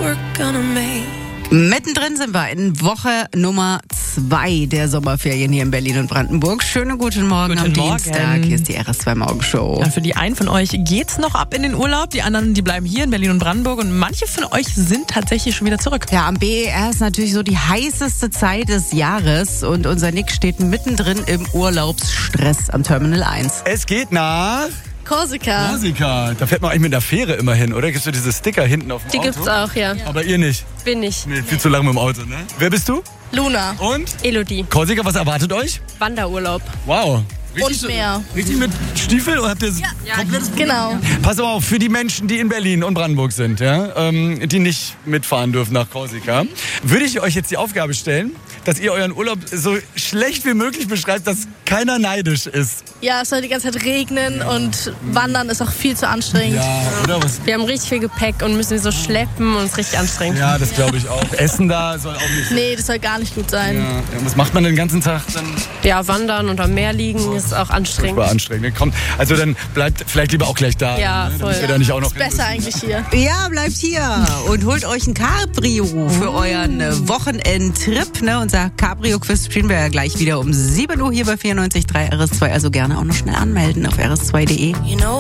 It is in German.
Mittendrin sind wir in Woche Nummer 2 der Sommerferien hier in Berlin und Brandenburg. Schönen guten Morgen Guten am Morgen. Dienstag. Hier ist die RS2 Morgenshow. Ja, für die einen von euch geht's noch ab in den Urlaub, die anderen, die bleiben hier in Berlin und Brandenburg und manche von euch sind tatsächlich schon wieder zurück. Ja, am BER ist natürlich so die heißeste Zeit des Jahres und unser Nick steht mittendrin im Urlaubsstress am Terminal 1. Es geht nach Korsika. Korsika. Da fährt man eigentlich mit der Fähre immer hin, oder? Gibt's so diese Sticker hinten auf dem Die Auto? gibt's auch, ja. Aber ihr nicht? Bin ich. Nee, viel zu lange mit dem Auto, ne? Wer bist du? Luna. Und? Elodie. Korsika, was erwartet euch? Wanderurlaub. Wow. Und mehr. Richtig mit Stiefel oder habt ihr komplettes Genau. Pass auf, für die Menschen, die in Berlin und Brandenburg sind, ja, die nicht mitfahren dürfen nach Korsika, würde ich euch jetzt die Aufgabe stellen, dass ihr euren Urlaub so schlecht wie möglich beschreibt, dass keiner neidisch ist. Ja, es soll die ganze Zeit regnen und Wandern ist auch viel zu anstrengend. Ja, oder was? Wir haben richtig viel Gepäck und müssen so schleppen und es ist richtig anstrengend. Ja, das glaube ich auch. Essen da soll auch nicht. Nee, das soll gar nicht gut sein. Ja, was macht man den ganzen Tag dann? Ja, wandern und am Meer liegen ist auch anstrengend. War anstrengend. Kommt, also dann bleibt vielleicht lieber auch gleich da. Ja, ne? voll. Damit ihr da nicht auch noch Ist besser eigentlich hier. Ja, bleibt hier und holt euch ein Cabrio für euren Wochenendtrip. Ne? Unser Cabrio-Quiz spielen wir ja gleich wieder um 7 Uhr hier bei 94.3 RS2. Also gerne auch noch schnell anmelden auf rs2.de.